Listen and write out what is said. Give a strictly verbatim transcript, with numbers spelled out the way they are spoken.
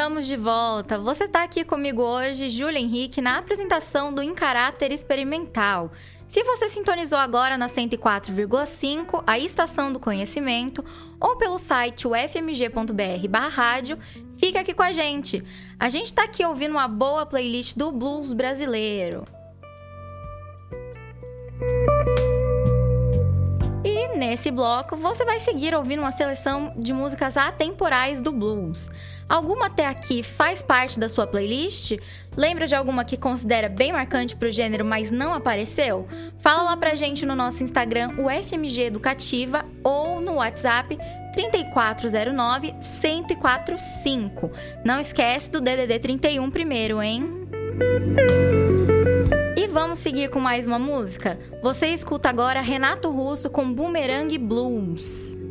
Estamos de volta. Você está aqui comigo hoje, Júlia Henrique, na apresentação do Em Caráter Experimental. Se você sintonizou agora na cento e quatro vírgula cinco, a Estação do Conhecimento, ou pelo site u f m g ponto b r barra rádio, fica aqui com a gente. A gente está aqui ouvindo uma boa playlist do blues brasileiro. E nesse bloco, você vai seguir ouvindo uma seleção de músicas atemporais do blues. Alguma até aqui faz parte da sua playlist? Lembra de alguma que considera bem marcante para o gênero, mas não apareceu? Fala lá pra gente no nosso Instagram, o F M G Educativa, ou no WhatsApp trinta e quatro zero nove, cento e quatro cinco. Não esquece do D D D trinta e um primeiro, hein? E vamos seguir com mais uma música? Você escuta agora Renato Russo com Boomerang Blues.